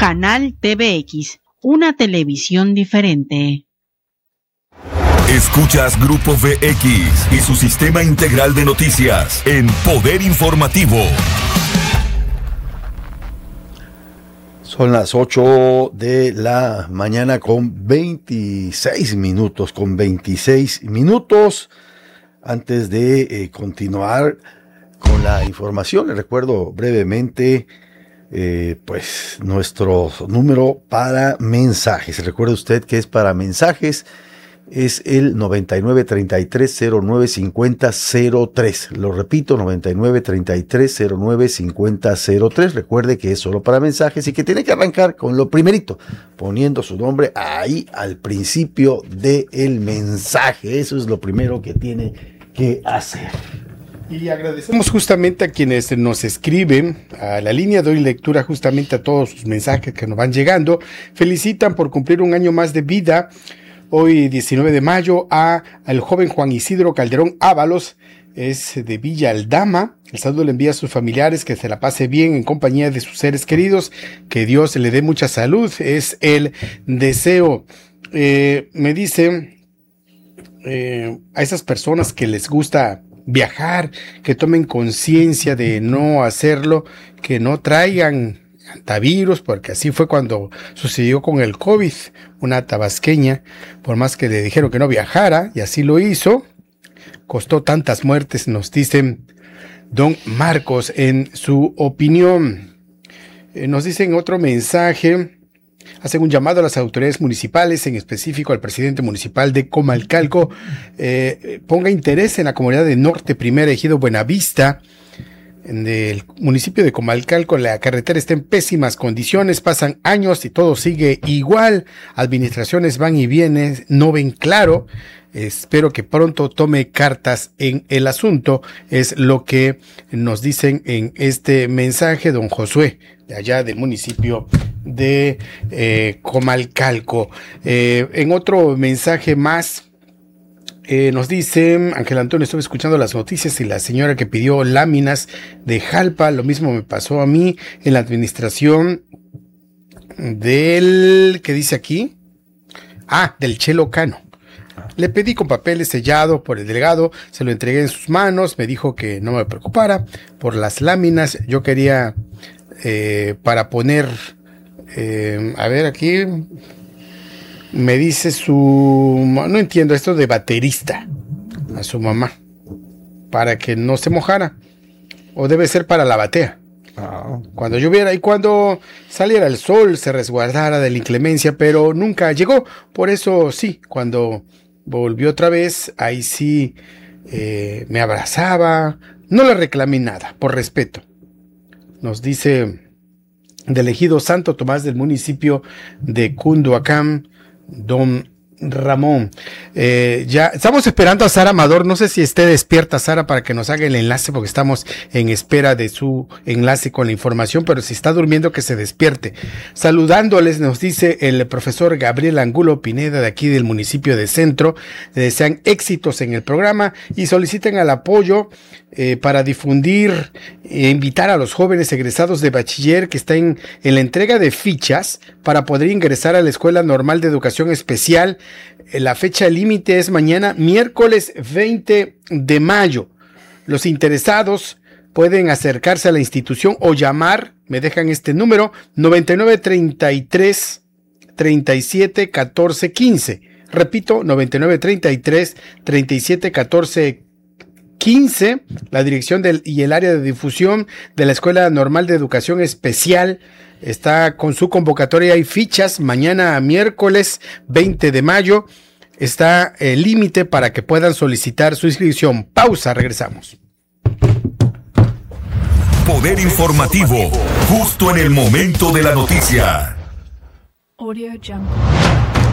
Canal TVX, una televisión diferente. Escuchas Grupo VX y su sistema integral de noticias en Poder Informativo. Son las 8 de la mañana con 26 minutos. Antes de continuar con la información, les recuerdo brevemente pues nuestro número para mensajes. Recuerde usted que es para mensajes. Es el 9933095003. Lo repito, 9933095003. Recuerde que es solo para mensajes y que tiene que arrancar con lo primerito, poniendo su nombre ahí al principio del mensaje. Eso es lo primero que tiene que hacer. Y agradecemos justamente a quienes nos escriben a la línea. Doy lectura justamente a todos sus mensajes que nos van llegando. Felicitan por cumplir un año más de vida. Hoy, 19 de mayo, al joven Juan Isidro Calderón Ábalos, es de Villa Aldama. El saludo le envía a sus familiares, que se la pase bien en compañía de sus seres queridos, que Dios le dé mucha salud, es el deseo. Me dice a esas personas que les gusta viajar, que tomen conciencia de no hacerlo, que no traigan antivirus, porque así fue cuando sucedió con el COVID. Una tabasqueña, por más que le dijeron que no viajara, y así lo hizo, costó tantas muertes, nos dice don Marcos en su opinión. Nos dicen otro mensaje, hacen un llamado a las autoridades municipales, en específico al presidente municipal de Comalcalco, ponga interés en la comunidad de Norte Primera, ejido Buenavista. En el municipio de Comalcalco la carretera está en pésimas condiciones, pasan años y todo sigue igual, administraciones van y vienen, no ven claro. Espero que pronto tome cartas en el asunto, es lo que nos dicen en este mensaje don Josué, de allá del municipio de Comalcalco. En otro mensaje más, nos dice Ángel Antonio, estuve escuchando las noticias y la señora que pidió láminas de Jalpa, lo mismo me pasó a mí en la administración del, ¿qué dice aquí? Del Chelo Cano. Le pedí con papeles sellado por el delegado, se lo entregué en sus manos, me dijo que no me preocupara por las láminas. Yo quería para poner, a ver aquí, me dice no entiendo esto de baterista, a su mamá, para que no se mojara, o debe ser para la batea. Cuando lloviera y cuando saliera el sol se resguardara de la inclemencia, pero nunca llegó. Por eso sí, cuando volvió otra vez, ahí sí me abrazaba, no le reclamé nada, por respeto. Nos dice del ejido Santo Tomás del municipio de Cunduacán, don Ramón. Ya estamos esperando a Sara Amador, no sé si esté despierta Sara para que nos haga el enlace, porque estamos en espera de su enlace con la información, pero si está durmiendo que se despierte. Saludándoles, nos dice el profesor Gabriel Angulo Pineda de aquí del municipio de Centro, le desean éxitos en el programa y solicitan el apoyo para difundir e invitar a los jóvenes egresados de bachiller que están en la entrega de fichas para poder ingresar a la Escuela Normal de Educación Especial. La fecha límite es mañana, miércoles 20 de mayo. Los interesados pueden acercarse a la institución o llamar, me dejan este número, 9933 37 14 15. Repito, 9933 37 14 15, la dirección y el área de difusión de la Escuela Normal de Educación Especial está con su convocatoria y fichas. Mañana miércoles 20 de mayo está el límite para que puedan solicitar su inscripción. Pausa, regresamos. Poder Informativo, justo en el momento de la noticia. Audio Jungle.